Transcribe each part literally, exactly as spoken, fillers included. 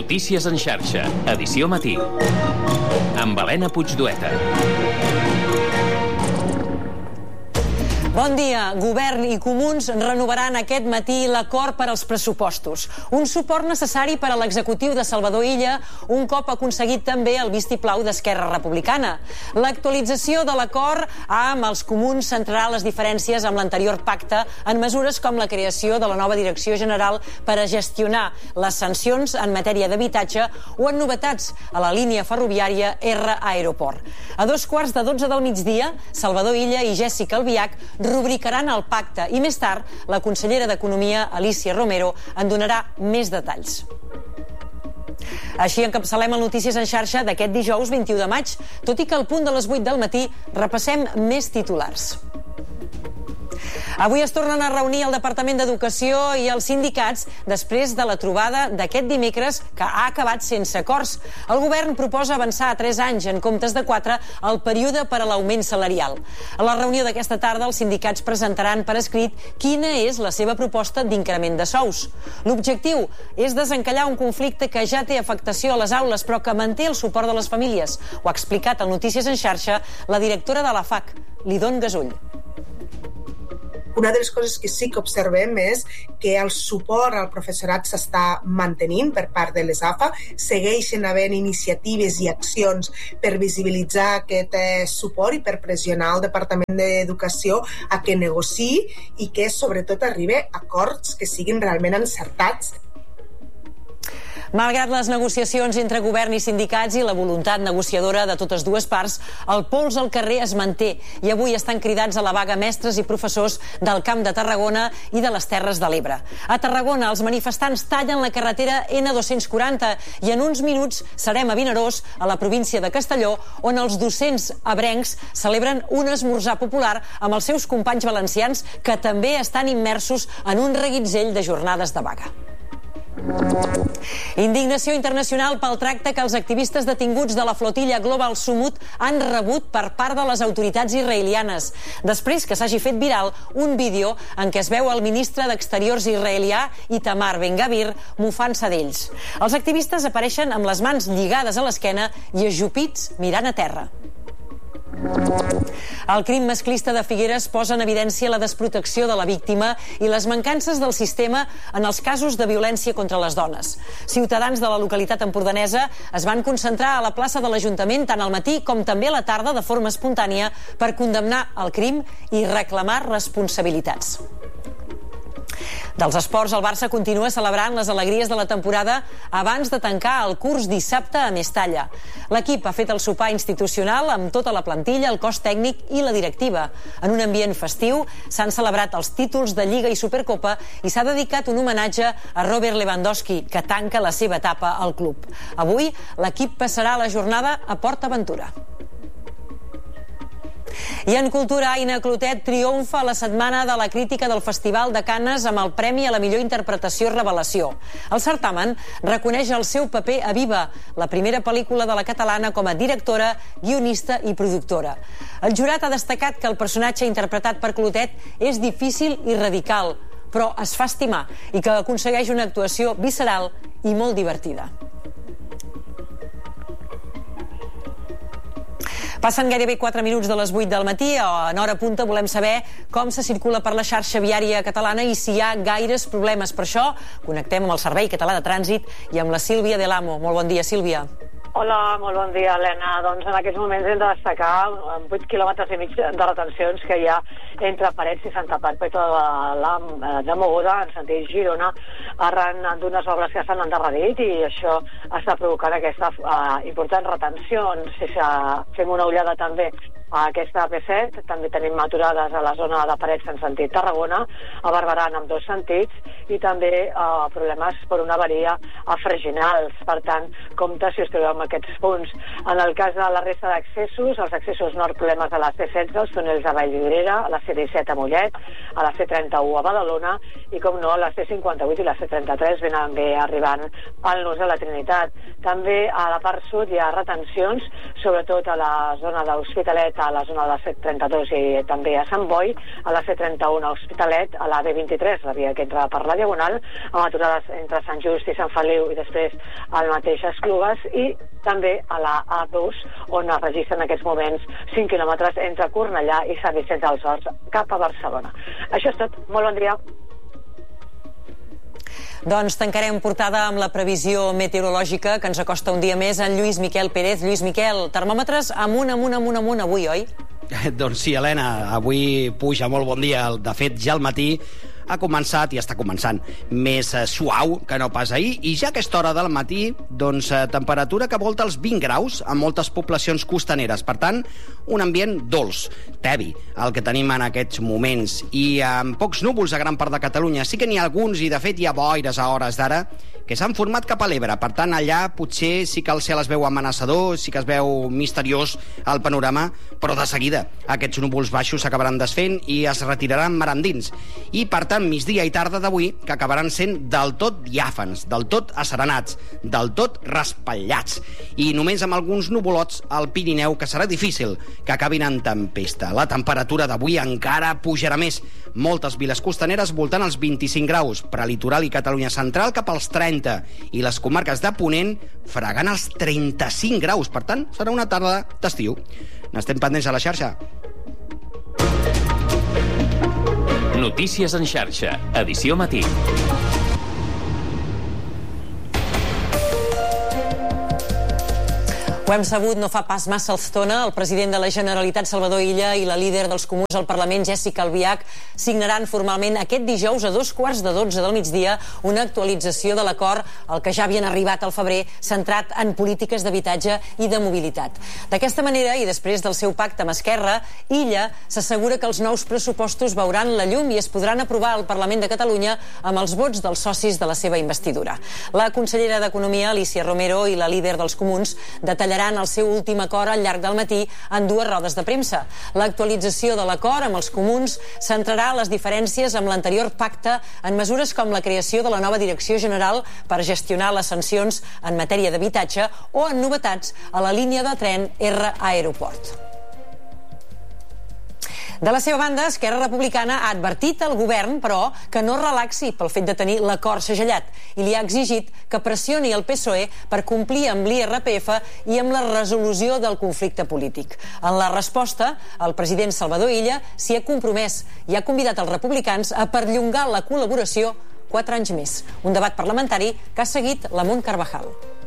Notícies en xarxa, edició matí. Amb Helena Puigdueta. Bon dia. Govern i Comuns renovaran aquest matí l'acord per als pressupostos. Un suport necessari per a l'executiu de Salvador Illa, un cop aconseguit també el vistiplau d'Esquerra Republicana. L'actualització de l'acord amb els Comuns centrarà les diferències amb l'anterior pacte en mesures com la creació de la nova Direcció General per a gestionar les sancions en matèria d'habitatge o en novetats a la línia ferroviària R Aeroport. A dos quarts de dotze del migdia, Salvador Illa i Jessica Albiach rubricaran el pacte i més tard la consellera d'Economia, Alícia Romero, en donarà més detalls. Així encapçalem el Notícies en xarxa d'aquest dijous vint-i-u de maig, tot i que al punt de les vuit del matí repassem més titulars. Avui es tornen a reunir el Departament d'Educació i els sindicats després de la trobada d'aquest dimecres que ha acabat sense acords. El govern proposa avançar a tres anys en comptes de quatre el període per a l'augment salarial. A la reunió d'aquesta tarda els sindicats presentaran per escrit quina és la seva proposta d'increment de sous. L'objectiu és desencallar un conflicte que ja té afectació a les aules però que manté el suport de les famílies. Ho ha explicat al Notícies en xarxa la directora de la F A C, Lidon Gasull. Una de les coses que sí que observem és que el suport al professorat s'està mantenint per part de les A F A. Segueixen havent iniciatives i accions per visibilitzar aquest eh, suport i per pressionar el Departament d'Educació a que negociï i que sobretot arribi a acords que siguin realment encertats. Malgrat les negociacions entre govern i sindicats i la voluntat negociadora de totes dues parts, el pols al carrer es manté i avui estan cridats a la vaga mestres i professors del Camp de Tarragona i de les Terres de l'Ebre. A Tarragona, els manifestants tallen la carretera N dos-cents quaranta i en uns minuts serem a Vinaròs, a la província de Castelló, on els docents ebrencs celebren un esmorzar popular amb els seus companys valencians que també estan immersos en un reguitzell de jornades de vaga. Indignació internacional pel tracte que els activistes detinguts de la flotilla Global Sumut han rebut per part de les autoritats israelianes, després que s'hagi fet viral un vídeo en què es veu el ministre d'Exteriors israelià Itamar Ben-Gavir mofant-se d'ells. Els activistes apareixen amb les mans lligades a l'esquena i ajupits mirant a terra. El crim masclista de Figueres posa en evidència la desprotecció de la víctima i les mancances del sistema en els casos de violència contra les dones. Ciutadans de la localitat empordanesa es van concentrar a la plaça de l'Ajuntament tant al matí com també a la tarda de forma espontània per condemnar el crim i reclamar responsabilitats. Dels esports, el Barça continua celebrant les alegries de la temporada abans de tancar el curs dissabte a Mestalla. L'equip ha fet el sopar institucional amb tota la plantilla, el cos tècnic i la directiva. En un ambient festiu s'han celebrat els títols de Lliga i Supercopa i s'ha dedicat un homenatge a Robert Lewandowski, que tanca la seva etapa al club. Avui, l'equip passarà la jornada a Port Aventura. I en cultura, Aina Clotet triomfa a la setmana de la crítica del Festival de Canes amb el Premi a la millor interpretació Revelació. El certamen reconeix el seu paper a Viva, la primera pel·lícula de la catalana com a directora, guionista i productora. El jurat ha destacat que el personatge interpretat per Clotet és difícil i radical, però es fa estimar i que aconsegueix una actuació visceral i molt divertida. Passen gairebé quatre minuts de les vuit del matí. En hora punta volem saber com se circula per la xarxa viària catalana i si hi ha gaires problemes. Per això connectem amb el Servei Català de Trànsit i amb la Sílvia Delamo. Molt bon dia, Sílvia. Hola, molt bon dia, Helena. Doncs en aquests moments hem de destacar vuit quilòmetres i mig de retencions que hi ha entre Parets i Santa Perpètua de, de Mogoda, en sentit Girona, arran d'unes obres que s'han endarrerit i això està provocant aquesta uh, important retenció. Si fem una ullada també a aquesta A P set, també tenim aturades a la zona de Parets en sentit Tarragona, a Barberà en dos sentits i també uh, problemes per una avaria a Freginals. Per tant, compte si us trobeu amb aquests punts. En el cas de la resta d'accessos, els accessos nord, problemes a la C setze, els túnels a Vallvidrera, a la C disset a Mollet, a la C trenta-u a Badalona i, com no, a la C cinquanta-vuit i la C trenta-tres venen bé arribant al nus de la Trinitat. També a la part sud hi ha retencions, sobretot a la zona d'Hospitalet està a la zona de la C trenta-dos i també a Sant Boi, a la C trenta-u a Hospitalet, a la B vint-i-tres, la via que entra per la Diagonal, amb aturades entre Sant Just i Sant Feliu i després al mateix Esplugues, i també a la A dos, on es registren en aquests moments cinc quilòmetres entre Cornellà i Sant Vicenç dels Horts cap a Barcelona. Això és tot. Molt bon dia. Doncs tancarem portada amb la previsió meteorològica que ens acosta un dia més en Lluís Miquel Pérez. Lluís Miquel, termòmetres amunt, amunt, amunt, amunt avui, oi? Doncs sí, Helena, avui puja molt bon dia. De fet, ja al matí ha començat i està començant més eh, suau que no pas ahir, i ja a aquesta hora del matí, doncs, eh, temperatura que volta els vint graus en moltes poblacions costaneres. Per tant, un ambient dolç, tebi, el que tenim en aquests moments, i amb pocs núvols a gran part de Catalunya. Sí que n'hi ha alguns, i de fet hi ha boires a hores d'ara, que s'han format cap a l'Ebre. Per tant, allà potser sí que el cel es veu amenaçador, sí que es veu misteriós el panorama, però de seguida aquests núvols baixos s'acabaran desfent i es retiraran mar endins. I, per tant, migdia i tarda d'avui, que acabaran sent del tot diàfans, del tot asserenats, del tot raspallats. I només amb alguns nuvolots al Pirineu, que serà difícil que acabin en tempesta. La temperatura d'avui encara pujarà més. Moltes viles costaneres voltant els vint-i-cinc graus, prelitoral i Catalunya central cap als trenta, i les comarques de Ponent fregant els trenta-cinc graus. Per tant, serà una tarda d'estiu. N'estem pendents a la xarxa. Notícies en xarxa, edició matí. Ho hem sabut no fa pas massa estona. El president de la Generalitat, Salvador Illa, i la líder dels Comuns al Parlament, Jéssica Albiach, signaran formalment aquest dijous a dos quarts de dotze del migdia una actualització de l'acord al que ja havien arribat al febrer, centrat en polítiques d'habitatge i de mobilitat. D'aquesta manera, i després del seu pacte amb Esquerra, Illa s'assegura que els nous pressupostos veuran la llum i es podran aprovar al Parlament de Catalunya amb els vots dels socis de la seva investidura. La consellera d'Economia, Alícia Romero, i la líder dels Comuns detallaran el seu últim acord al llarg del matí en dues rodes de premsa. L'actualització de l'acord amb els Comuns centrarà les diferències amb l'anterior pacte en mesures com la creació de la nova Direcció General per gestionar les sancions en matèria d'habitatge o en novetats a la línia de tren R Aeroport. De la seva banda, Esquerra Republicana ha advertit al govern, però, que no relaxi pel fet de tenir l'acord segellat i li ha exigit que pressioni el P S O E per complir amb l'I R P F i amb la resolució del conflicte polític. En la resposta, el president Salvador Illa s'hi ha compromès i ha convidat els republicans a perllongar la col·laboració quatre anys més. Un debat parlamentari que ha seguit la Munt Carvajal.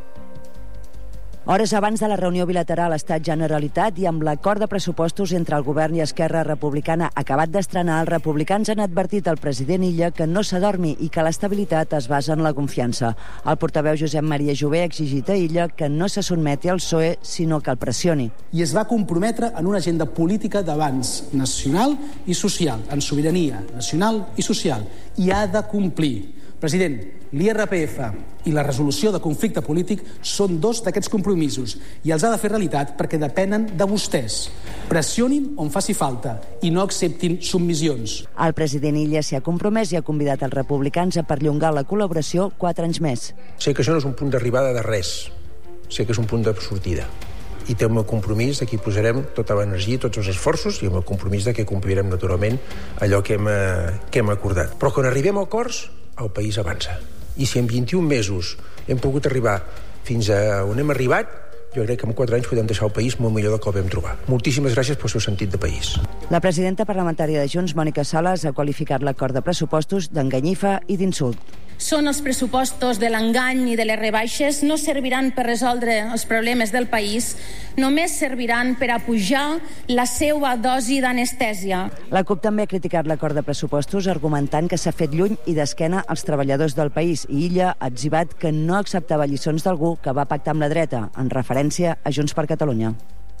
Hores abans de la reunió bilateral Estat-Generalitat i amb l'acord de pressupostos entre el govern i Esquerra Republicana acabat d'estrenar, els republicans han advertit al president Illa que no s'adormi i que l'estabilitat es basa en la confiança. El portaveu Josep Maria Jové ha exigit a Illa que no se sotmeti al P S O E, sinó que el pressioni. I es va comprometre en una agenda política d'abans nacional i social, en sobirania nacional i social, i ha de complir. President, l'I R P F i la resolució de conflicte polític són dos d'aquests compromisos i els ha de fer realitat perquè depenen de vostès. Pressionin on faci falta i no acceptin submissions. El president Illa s'hi ha compromès i ha convidat els republicans a perllongar la col·laboració quatre anys més. Sé que això no és un punt d'arribada de res, sé que és un punt de sortida. I té el meu compromís de que hi posarem tota l'energia i tots els esforços i el meu compromís de que complirem naturalment allò que hem, que hem acordat. Però quan arribem a acords, el país avança. I si en vint-i-un mesos hem pogut arribar fins a on hem arribat, jo crec que en quatre anys podem deixar el país molt millor del que el vam trobar. Moltíssimes gràcies pel seu sentit de país. La presidenta parlamentària de Junts, Mònica Sales, ha qualificat l'acord de pressupostos d'enganyifa i d'insult. Són els pressupostos de l'engany i de les rebaixes, no serviran per resoldre els problemes del país, només serviran per apujar la seva dosi d'anestèsia. La CUP també ha criticat l'acord de pressupostos argumentant que s'ha fet lluny i d'esquena als treballadors del país i Illa ha etzibat que no acceptava lliçons d'algú que va pactar amb la dreta, en referència a Junts per Catalunya.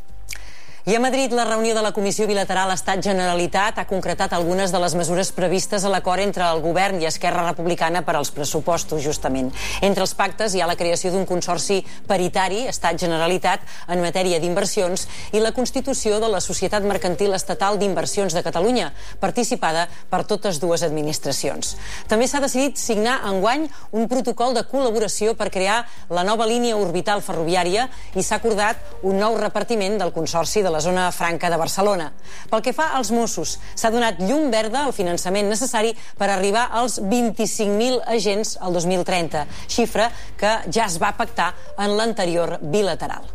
I a Madrid, la reunió de la Comissió Bilateral Estat-Generalitat ha concretat algunes de les mesures previstes a l'acord entre el govern i Esquerra Republicana per als pressupostos, justament. Entre els pactes hi ha la creació d'un consorci paritari, Estat-Generalitat, en matèria d'inversions i la constitució de la Societat Mercantil Estatal d'Inversions de Catalunya, participada per totes dues administracions. També s'ha decidit signar enguany un protocol de col·laboració per crear la nova línia orbital ferroviària i s'ha acordat un nou repartiment del consorci de la zona franca de Barcelona. Pel que fa als Mossos, s'ha donat llum verda al finançament necessari per arribar als vint-i-cinc mil agents al dos mil trenta, xifra que ja es va pactar en l'anterior bilateral.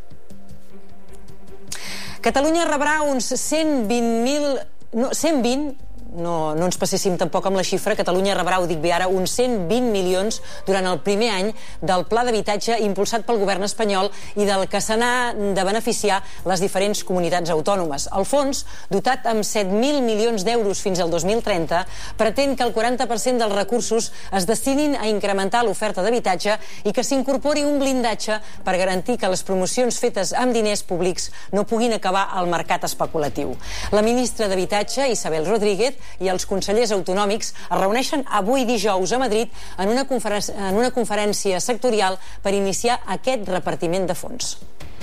Catalunya rebrà uns cent vint mil... No, cent vint... No, no ens passéssim tampoc amb la xifra. Catalunya rebrà, ho dic bé ara, uns cent vint milions durant el primer any del pla d'habitatge impulsat pel govern espanyol i del que se n'ha de beneficiar les diferents comunitats autònomes. El fons, dotat amb set mil milions d'euros fins al dos mil trenta, pretén que el quaranta per cent dels recursos es destinin a incrementar l'oferta d'habitatge i que s'incorpori un blindatge per garantir que les promocions fetes amb diners públics no puguin acabar al mercat especulatiu. La ministra d'Habitatge, Isabel Rodríguez, i els consellers autonòmics es reuneixen avui dijous a Madrid en una conferència, en una conferència sectorial per iniciar aquest repartiment de fons.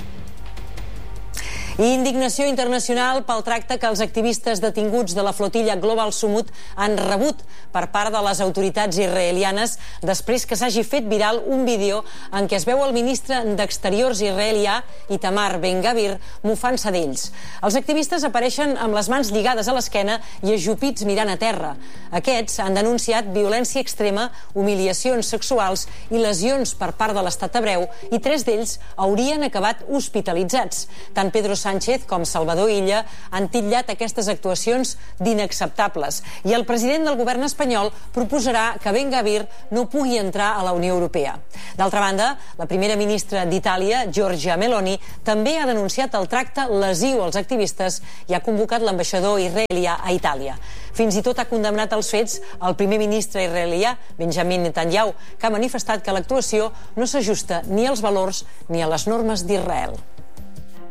I indignació internacional pel tracte que els activistes detinguts de la flotilla Global Sumut han rebut per part de les autoritats israelianes després que s'hagi fet viral un vídeo en què es veu el ministre d'Exteriors israelià, Itamar Ben-Gavir, mofant-se d'ells. Els activistes apareixen amb les mans lligades a l'esquena i ajupits mirant a terra. Aquests han denunciat violència extrema, humiliacions sexuals i lesions per part de l'estat hebreu i tres d'ells haurien acabat hospitalitzats. Tant Pedro Sánchez com Salvador Illa han titllat aquestes actuacions d'inacceptables i el president del govern espanyol proposarà que Ben-Gavir no pugui entrar a la Unió Europea. D'altra banda, la primera ministra d'Itàlia, Giorgia Meloni, també ha denunciat el tracte lesiu als activistes i ha convocat l'ambaixador israelià a Itàlia. Fins i tot ha condemnat els fets el primer ministre israelià, Benjamin Netanyahu, que ha manifestat que l'actuació no s'ajusta ni als valors ni a les normes d'Israel.